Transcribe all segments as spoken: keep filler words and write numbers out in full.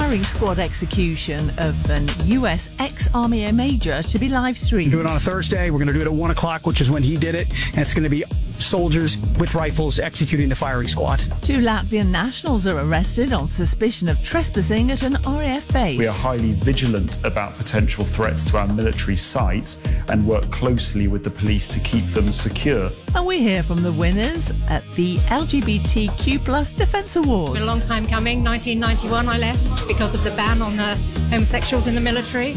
firing squad execution of an U S ex-Army major to be live streamed. Do it on a Thursday. We're going to do it at one o'clock, which is when he did it. And it's going to be soldiers with rifles executing the firing squad. Two Latvian nationals are arrested on suspicion of trespassing at an R A F base. We are highly vigilant about potential threats to our military sites and work closely with the police to keep them secure. And we hear from the winners at the L G B T Q plus Defence Awards. It's been a long time coming. nineteen ninety-one I left because of the ban on the homosexuals in the military.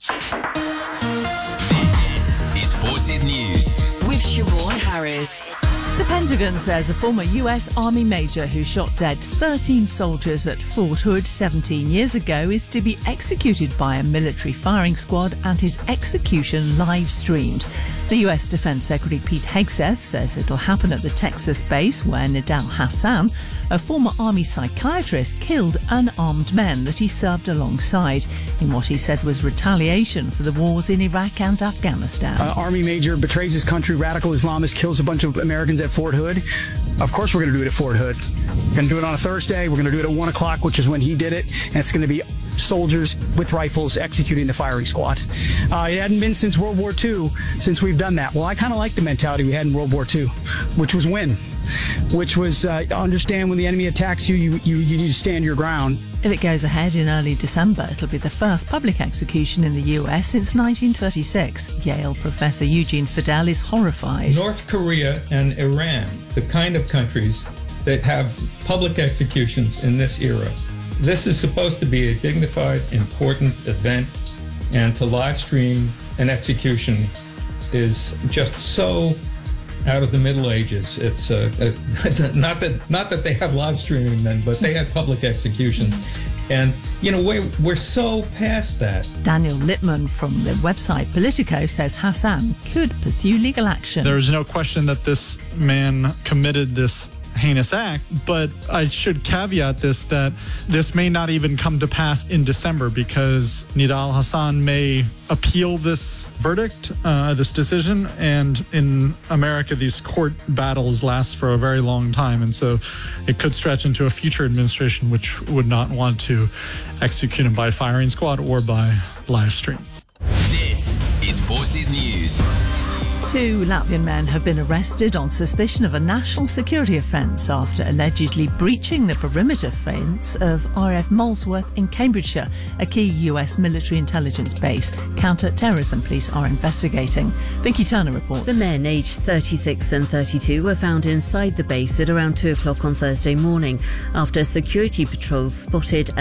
This is Forces News with Siobhan Harris. The Pentagon says a former U S Army major who shot dead thirteen soldiers at Fort Hood seventeen years ago is to be executed by a military firing squad and his execution live streamed. The U S Defense Secretary Pete Hegseth says it'll happen at the Texas base where Nidal Hassan, a former Army psychiatrist, killed unarmed men that he served alongside in what he said was retaliation for the wars in Iraq and Afghanistan. Uh, Army major betrays his country, radical Islamist, kills a bunch of Americans at Fort Hood. Of course we're going to do it at Fort Hood. We're going to do it on a Thursday. We're going to do it at one o'clock, which is when he did it. And it's going to be soldiers with rifles executing the firing squad. Uh, it hadn't been since World War Two since we've done that. Well, I kind of like the mentality we had in World War Two, which was win, which was uh, understand when the enemy attacks you, you, you, you need to stand your ground. If it goes ahead in early December, it'll be the first public execution in the U S since nineteen thirty-six. Yale professor Eugene Fidel is horrified. North Korea and Iran, the kind of countries that have public executions in this era. This is supposed to be a dignified, important event, and to live stream an execution is just so out of the Middle Ages. It's uh, uh, not that not that they have live streaming then, but they had public executions. And, you know, we're, we're so past that. Daniel Littman from the website Politico says Hassan could pursue legal action. There's no question that this man committed this heinous act, but I should caveat this that this may not even come to pass in December because Nidal Hassan may appeal this verdict, uh, this decision, and in America these court battles last for a very long time, and so it could stretch into a future administration which would not want to execute him by firing squad or by live stream. This is Forces News. Two Latvian men have been arrested on suspicion of a national security offence after allegedly breaching the perimeter fence of R A F Molesworth in Cambridgeshire, a key U S military intelligence base. Counter-terrorism police are investigating. Vicky Turner reports. The men, aged thirty-six and thirty-two, were found inside the base at around two o'clock on Thursday morning after security patrols spotted